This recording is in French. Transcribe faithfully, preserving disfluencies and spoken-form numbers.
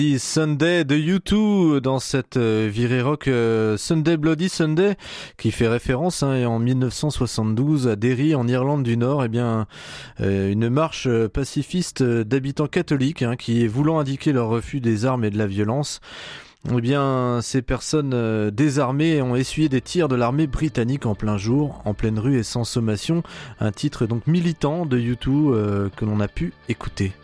Sunday de U deux dans cette euh, virée rock euh, Sunday Bloody Sunday qui fait référence hein, en dix-neuf cent soixante-douze à Derry en Irlande du Nord, eh bien euh, une marche pacifiste d'habitants catholiques hein, qui voulant indiquer leur refus des armes et de la violence. Eh bien, ces personnes euh, désarmées ont essuyé des tirs de l'armée britannique en plein jour, en pleine rue et sans sommation. Un titre donc militant de U deux euh, que l'on a pu écouter.